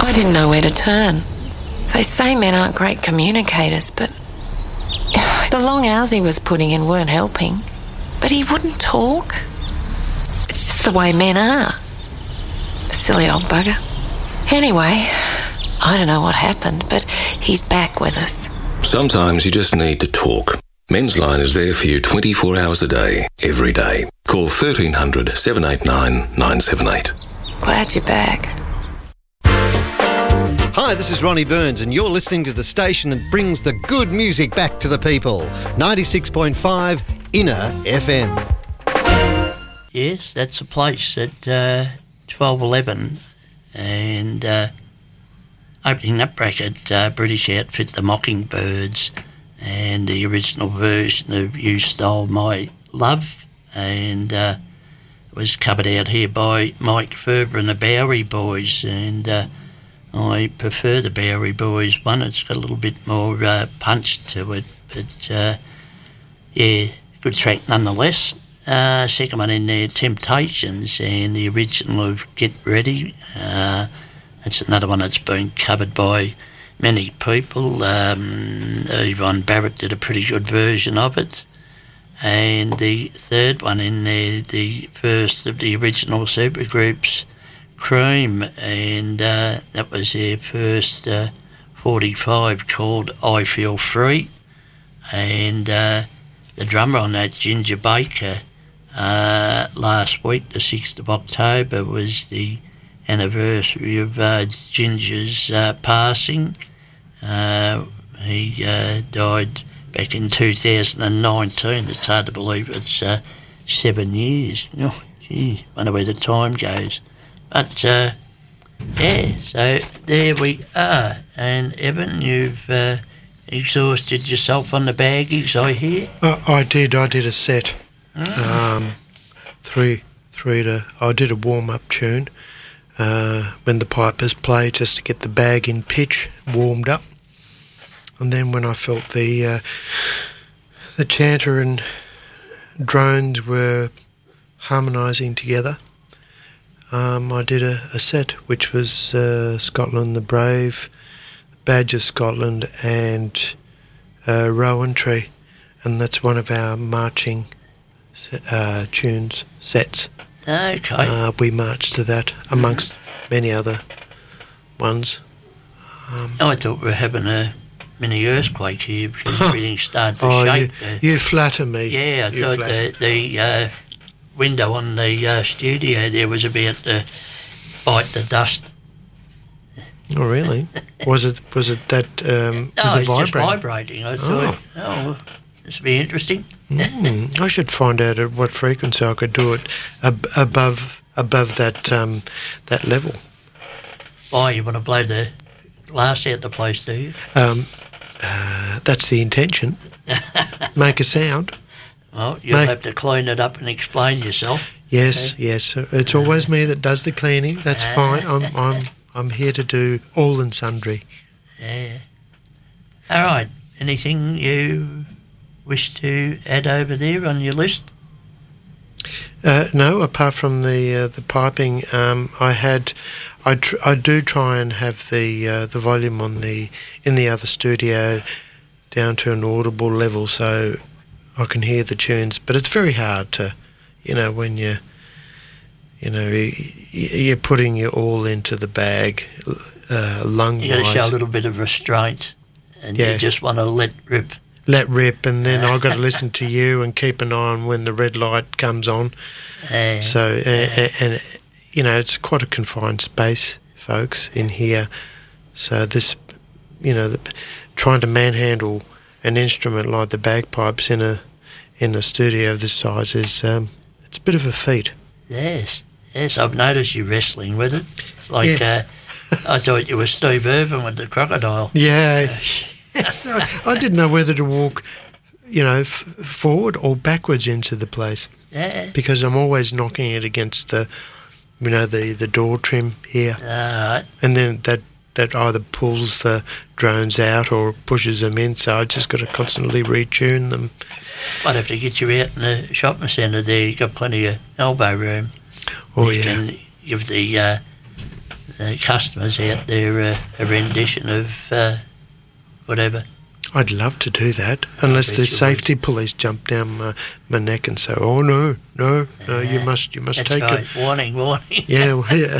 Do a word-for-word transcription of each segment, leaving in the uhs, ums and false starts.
I didn't know where to turn. They say men aren't great communicators, but the long hours he was putting in weren't helping. But he wouldn't talk. It's just the way men are. Silly old bugger. Anyway, I don't know what happened, but he's back with us. Sometimes you just need to talk. Men's Line is there for you twenty-four hours a day, every day. Call thirteen hundred, seven eight nine, nine seven eight. Glad you're back. Hi, this is Ronnie Burns, and you're listening to the station that brings the good music back to the people. ninety-six point five Inner F M. Yes, that's a place at uh, twelve eleven, and uh, opening up bracket, uh, British outfit, the Mockingbirds, and the original version of You Stole My Love, and uh, it was covered out here by Mike Ferber and the Bowery Boys, and uh, I prefer the Bowery Boys one. It's got a little bit more uh, punch to it, but uh, yeah, good track nonetheless. Uh, second one in there, Temptations, and the original of Get Ready. Uh, it's another one that's been covered by many people. Um, Yvonne Barrett did a pretty good version of it. And the third one in there, the first of the original supergroups, Cream, and uh, that was their first uh, forty-five called I Feel Free. And uh, the drummer on that, Ginger Baker, uh, last week, the sixth of October, was the anniversary of uh, Ginger's uh, passing. Uh, he uh, died back in two thousand nineteen. It's hard to believe it's uh, seven years. Oh, gee, wonder where the time goes. But, uh, yeah, so there we are. And, Evan, you've uh, exhausted yourself on the baggies, I hear? Uh, I did. I did a set. Oh. Um, three, three to... I did a warm-up tune uh, when the pipers play, just to get the bag in pitch, warmed up. And then when I felt the uh, the chanter and drones were harmonising together, um, I did a, a set which was uh, Scotland the Brave, Badge of Scotland, and uh, Rowan Tree, and that's one of our marching set, uh, tunes sets. Okay. Uh, we marched to that amongst many other ones. Um, I thought we were having a mini earthquake here because everything started to oh, shake. You, uh, you flatter me. yeah, I you thought flatter. the, the uh, window on the uh, studio there was about to bite the dust. Oh, really? was it was it that um, No, was it it's just vibrating? vibrating. I thought, oh, this would be interesting. Mm, I should find out at what frequency I could do it ab- above above that um, that level. Why, you want to blow the glass out the place, do you? Um, uh, that's the intention. Make a sound. Well, you'll Make- have to clean it up and explain yourself. Yes, yes. It's always me that does the cleaning. That's fine. I'm I'm I'm here to do all and sundry. Yeah. All right. Anything you wish to add over there on your list? Uh, no, apart from the uh, the piping, um, I had, I tr- I do try and have the uh, the volume on the in the other studio down to an audible level so I can hear the tunes. But it's very hard to, you know, when you, you know, you, you're putting your all into the bag, uh, lung wise. You got to show a little bit of restraint, and Yeah. you just want to let rip. Let rip, and then I've got to listen to you and keep an eye on when the red light comes on. Uh, So, uh, and, and, you know, it's quite a confined space, folks, in here. So this, you know, the, trying to manhandle an instrument like the bagpipes in a in a studio of this size is, um, it's a bit of a feat. yes, yes, I've noticed you wrestling with it. It's like Yeah. uh, I thought you were Steve Irvin with the crocodile. Yeah. So I didn't know whether to walk, you know, f- forward or backwards into the place. Yeah. Because I'm always knocking it against the, you know, the, the door trim here. All right. And then that, that either pulls the drones out or pushes them in, so I just got to constantly retune them. Might have to get you out in the shopping centre there. You've got plenty of elbow room. Oh, you yeah. can give the uh, the customers out there uh, a rendition of uh, whatever. I'd love to do that, unless the safety police jump down my, my neck and say, "Oh no, no, no, you must, you must That's take right. it." Warning, warning. Yeah, well, yeah.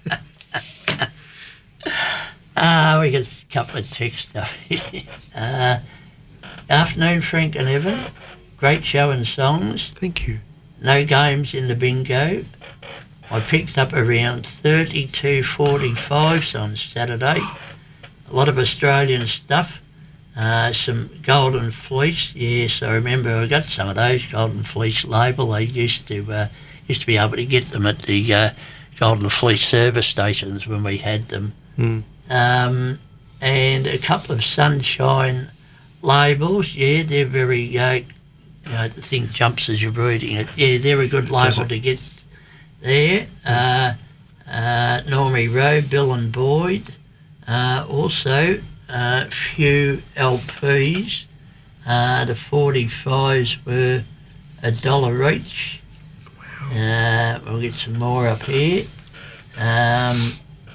Ah, we got a couple of texts. uh, afternoon, Frank and Evan. Great show and songs. Thank you. No games in the bingo. I picked up around thirty-two forty-fives on Saturday. A lot of Australian stuff. Uh, some Golden Fleece. Yes, I remember I got some of those Golden Fleece label. I used to uh, used to be able to get them at the uh, Golden Fleece service stations when we had them. Mm. Um, and a couple of Sunshine labels. Yeah, they're very. Uh, you know, the thing jumps as you're reading it. Yeah, they're a good label to get there. Uh, uh, Normie Rowe, Bill and Boyd. Uh, also, a uh, few L Ps. Uh, the forty-fives were a dollar each. Wow. Uh, we'll get some more up here. Um,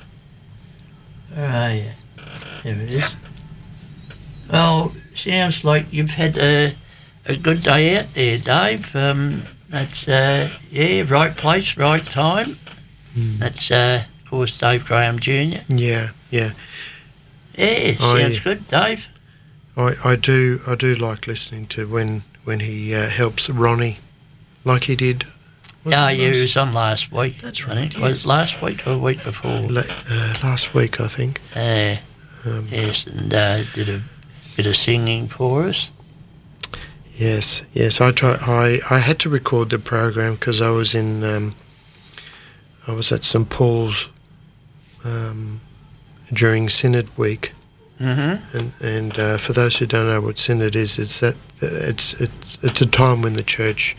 where are you? There it is. Well, sounds like you've had a, a good day out there, Dave. Um, that's, uh, yeah, right place, right time. Mm. That's, uh, of course, Dave Graham Junior Yeah, yeah. Yeah, I- sounds good, Dave. I, I do I do like listening to when when he uh, helps Ronnie, like he did. was Oh, it yeah, he last- was on last week. That's I right, think. Was yes. it last week or a week before? la- uh, last week, I think. Uh, Um, yes, and uh, did a bit of singing for us. Yes, yes. I try. I, I had to record the program because I was in. Um, I was at St Paul's um, during Synod Week, Mm-hmm. and and uh, for those who don't know what Synod is, it's that it's it's it's a time when the church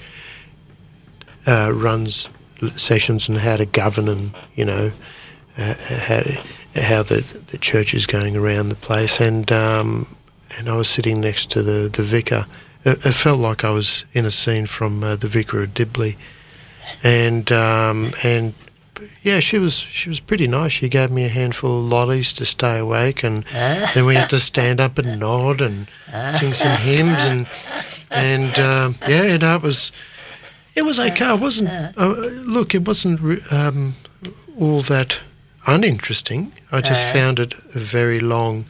uh, runs sessions on how to govern and you know uh, how how the the church is going around the place, and um, and I was sitting next to the the vicar. It, it felt like I was in a scene from uh, The Vicar of Dibley, and um, and yeah, she was she was pretty nice. She gave me a handful of lollies to stay awake, and then we had to stand up and nod and sing some hymns, and and um, yeah, no, it was it was okay. It wasn't uh, look, it wasn't re- um, all that uninteresting. I just Uh. found it very long.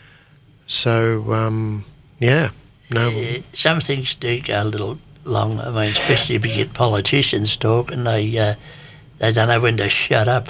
So um, yeah, no. Uh, some things do go a little long. I mean, especially if you get politicians talking, they uh, they don't know when to shut up.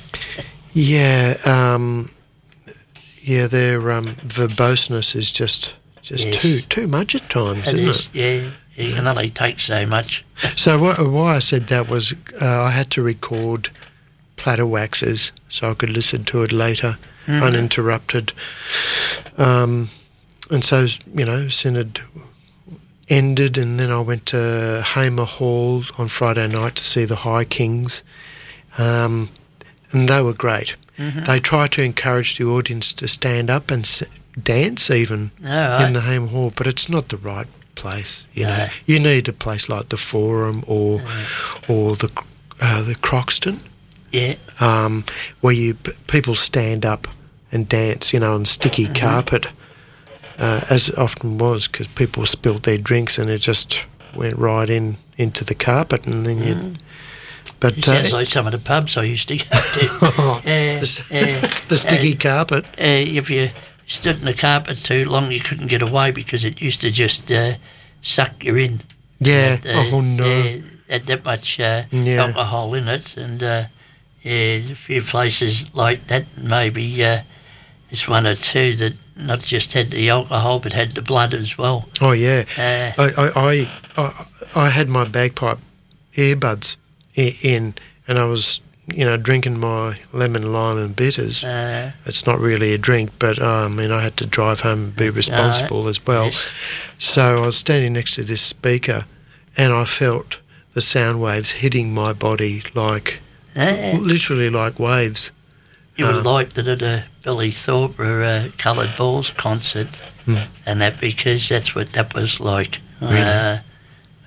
Yeah, um, yeah, their um, verboseness is just just Yes. too too much at times, It isn't is, yeah, you can only take so much. it? So wh- why I said that was uh, I had to record Platter Waxes so I could listen to it later, Mhm. uninterrupted. Um, and so, you know, Synod ended, and then I went to Hamer Hall on Friday night to see the High Kings, um, and they were great. Mhm. They tried to encourage the audience to stand up and s- dance even All right. in the Hamer Hall, but it's not the right place. You No. know, you need a place like the Forum or or the uh, the Croxton, Yeah, um, where you p- people stand up and dance, you know, on sticky Mm-hmm. carpet, uh, as it often was, because people spilled their drinks and it just went right in into the carpet, and then you. it But sounds uh, like some of the pubs I used to go to. Uh, the, s- uh, the sticky carpet. uh, if you stood in the carpet too long, you couldn't get away because it used to just uh, suck you in. Yeah. Uh, oh no. uh, had that much uh, Yeah. alcohol in it, and uh, yeah, a few places like that. Maybe uh, there's one or two that not just had the alcohol but had the blood as well. Oh yeah. Uh, I, I, I, I, I had my bagpipe earbuds i- in, and I was, you know, drinking my lemon, lime, and bitters. uh, It's not really a drink, but uh, I mean, I had to drive home and be responsible as well. yes. So I was standing next to this speaker, and I felt the sound waves hitting my body like, uh, literally like waves. you would Uh, have liked it at a Billy Thorpe or a Coloured Balls concert, Hmm. and that because that's what that was like. Really? Uh,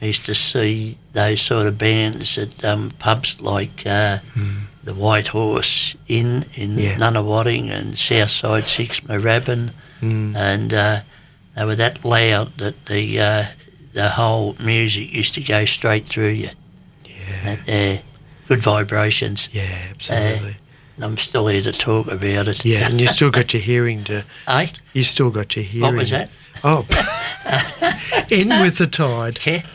I used to see those sort of bands at um, pubs like uh, mm. the White Horse Inn in yeah. Nunawading and Southside Six Moorabbin, mm. and uh, they were that loud that the uh, the whole music used to go straight through you. Yeah. And, uh, good vibrations. Yeah, absolutely. Uh, and I'm still here to talk about it. Yeah, and you still got your hearing to... Eh? You still got your hearing. What was that? Oh, in with the tide. Okay.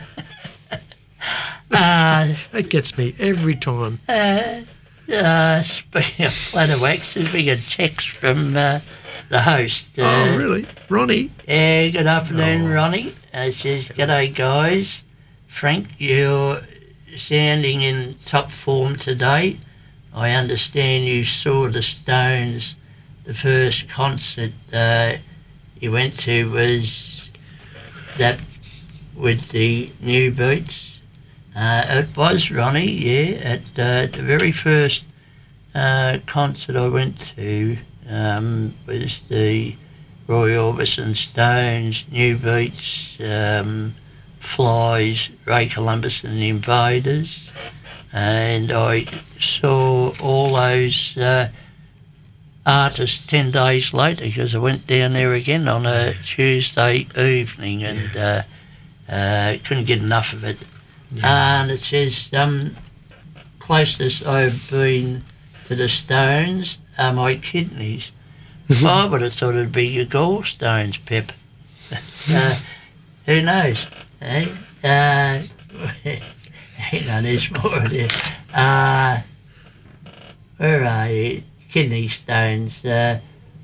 uh, that gets me every time. Uh, uh, speaking of flat wax, we get text from uh, the host. Uh, oh, really? Ronnie? Yeah, good afternoon, oh. Ronnie. Uh, says, g'day, guys. Frank, you're sounding in top form today. I understand you saw the Stones. The first concert uh, you went to was that with the New Boots. Uh, it was, Ronnie, yeah, at uh, the very first uh, concert I went to um, was the Roy Orbison, Stones, New Boots, um, Flies, Ray Columbus and the Invaders. And I saw all those uh, artists ten days later because I went down there again on a Tuesday evening and uh, uh, couldn't get enough of it. Yeah. And it says, um, closest I've been to the Stones are my kidneys. I would have thought it'd be your gallstones, Pip. uh, who knows? Eh? Uh, you know, there's more of this. Uh, where are you? Kidney stones. Uh,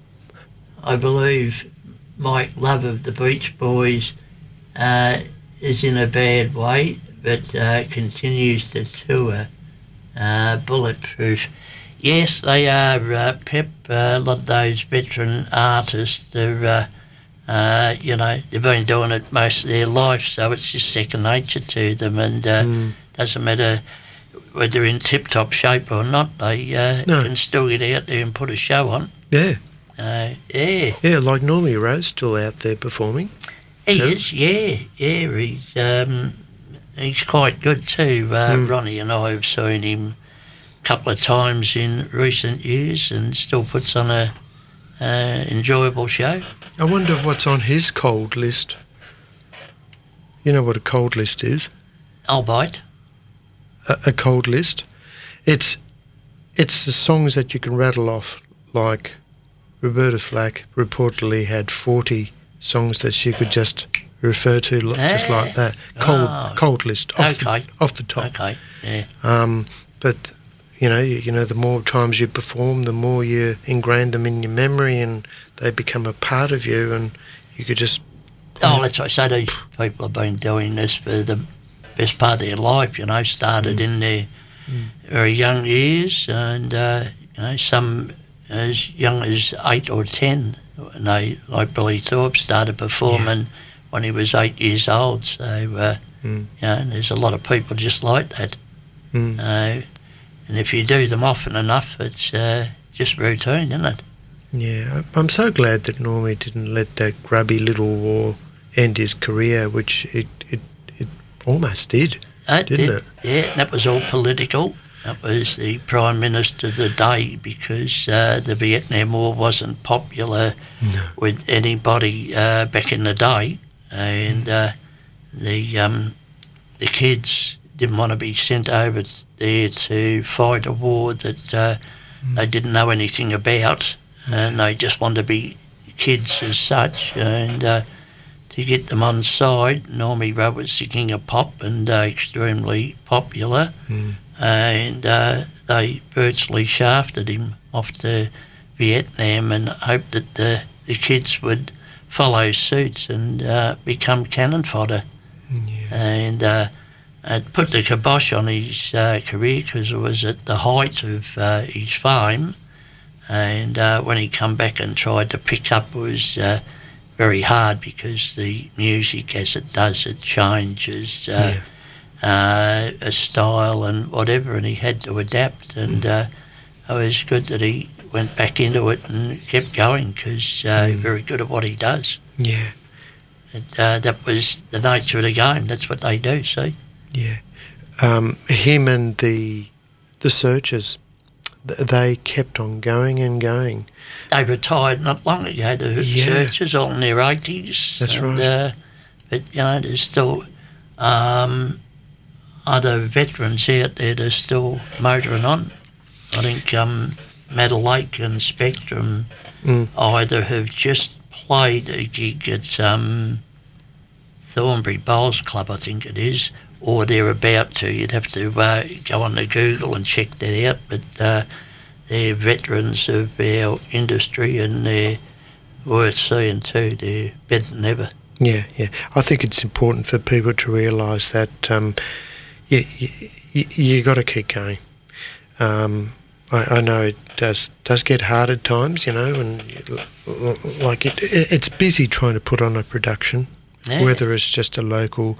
I believe Mike Love of the Beach Boys uh, is in a bad way, but uh, continues to tour. Uh, bulletproof. Yes, they are, uh, Pep. Uh, a lot of those veteran artists, they're, uh, uh, you know, they've been doing it most of their life, so it's just second nature to them, and uh, mm. doesn't matter whether they're in tip-top shape or not, they uh, no. can still get out there and put a show on. Yeah. Uh, yeah. Yeah, like Normie Rowe's still out there performing. He yeah. is, yeah, yeah. He's um, he's quite good too. Uh, mm. Ronnie and I have seen him a couple of times in recent years and still puts on a uh, enjoyable show. I wonder what's on his cold list. You know what a cold list is? I'll bite. A, a cold list? It's it's the songs that you can rattle off, like Roberta Flack reportedly had forty songs that she could just refer to hey. just like that. Cold oh. cold list, off, okay. the, off the top. Okay, yeah. Um, but, you know, you, you know, the more times you perform, the more you ingrain them in your memory and they become a part of you and you could just... Oh, that's right. So these people have been doing this for the best part of their life, you know, started mm. in their mm. very young years and, uh, you know, some as young as eight or ten. And they, like Billy Thorpe, started performing yeah. when he was eight years old. So, uh, mm. you know, there's a lot of people just like that. Mm. Uh, and if you do them often enough, it's uh, just routine, isn't it? Yeah, I'm so glad that Normie didn't let that grubby little war end his career, which it it, it almost did, it didn't did. it? Yeah, that was all political. That was the Prime Minister of the day because uh, the Vietnam War wasn't popular no. with anybody uh, back in the day, and uh, the um, the kids didn't want to be sent over there to fight a war that uh, mm. they didn't know anything about, and they just wanted to be kids as such, and uh, to get them on side, Normie Rowe was the king of pop and uh, extremely popular. Mm. And uh, they virtually shafted him off to Vietnam and hoped that the, the kids would follow suit and uh, become cannon fodder. Yeah. And uh, it put the kibosh on his uh, career because it was at the height of uh, his fame. And uh, when he come back and tried to pick up, it was uh, very hard because the music, as it does, it changes. Uh, yeah. Uh, a style and whatever, and he had to adapt, and uh, it was good that he went back into it and kept going because uh, mm. he's very good at what he does. Yeah, It, uh, that was the nature of the game. That's what they do, see? Yeah. Um, him and the the Searchers, th- they kept on going and going. They retired not long ago, the Yeah. Searchers, all in their eighties. That's and, right. Uh, but, you know, there's still um, other veterans out there that are still motoring on. I think um, Meadow Lake and Spectrum Mm. either have just played a gig at um, Thornbury Bowls Club, I think it is, or they're about to. You'd have to uh, go on to Google and check that out. But uh, they're veterans of our industry and they're worth seeing too. They're better than ever. Yeah, yeah. I think it's important for people to realise that um, you, you, you got to keep going. Um, I, I know it does does get hard at times, you know, and like it, it's busy trying to put on a production, Yeah. whether it's just a local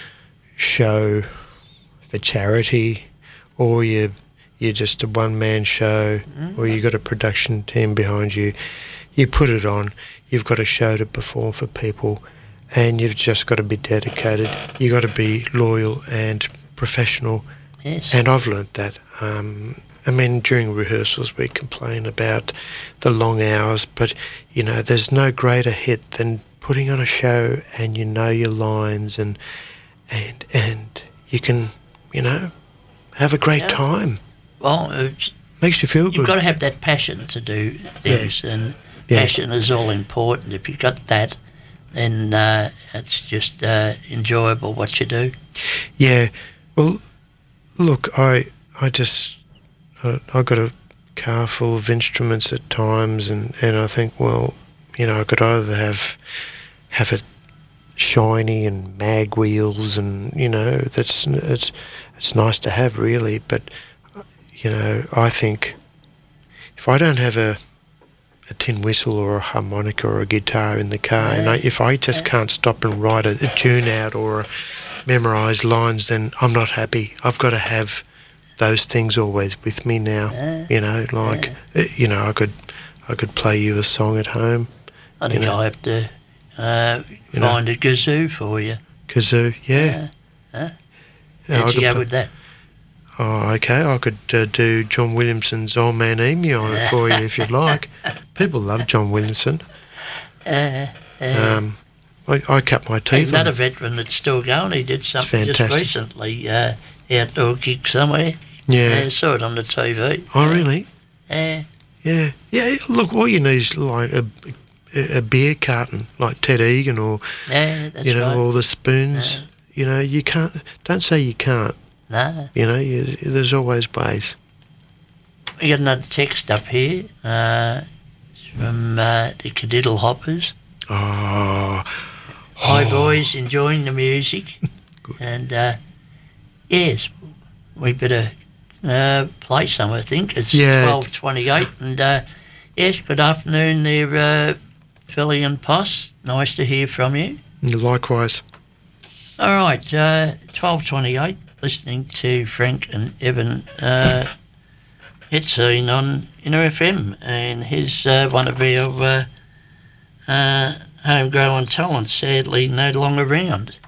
show for charity, or you you're just a one man show, Mm. or you got a production team behind you. You put it on. You've got a show to perform for people, and you've just got to be dedicated. You got to be loyal and professional. Yes. And I've learnt that. Um, I mean, during rehearsals we complain about the long hours, but, you know, there's no greater hit than putting on a show and you know your lines and and and you can, you know, have a great Yeah. time. Well, it's, Makes you feel you've good. got to have that passion to do things, and Yeah. passion is all important. If you've got that, then uh, it's just uh, enjoyable what you do. Yeah. Well, look, I I just I, I got a car full of instruments at times, and, and I think, well, you know, I could either have have it shiny and mag wheels, and you know, that's it's it's nice to have, really. But you know, I think if I don't have a a tin whistle or a harmonica or a guitar in the car, and I, if I just can't stop and write a, a tune out or memorise lines, then I'm not happy. I've got to have those things always with me now. Yeah. You know, like uh, you know, I could I could play you a song at home. I think You know. I have to uh, You know. find a kazoo for you. Kazoo, yeah. Huh? Yeah, I How'd you could go pl- with that? Oh, okay. I could uh, do John Williamson's Old Man Emu on it for you if you'd like. People love John Williamson. Uh, uh, Um, I, I cut my He's teeth on another it. veteran that's still going. He did something just fantastic. recently, uh, outdoor gig somewhere. Yeah. I saw it on the T V. Oh, really? Uh, Yeah. Yeah, look, all you need is like a, a, a beer carton, like Ted Egan, or, yeah, that's you know, right. all the spoons. Yeah. You know, you can't, don't say you can't. No. You know, you, there's always ways. We got another text up here. Uh, it's from uh, the Cadiddle Hoppers. Oh, Hi, boys, enjoying the music. And, uh, yes, we better uh, play some, I think. It's Yeah. twelve twenty-eight. And, uh, yes, good afternoon there, uh, Philly and Poss. Nice to hear from you. likewise. All right, uh, twelve twenty-eight, listening to Frank and Evan uh, hit scene on Inner F M, and here's uh, one of our uh, uh, homegrown talents, sadly no longer around.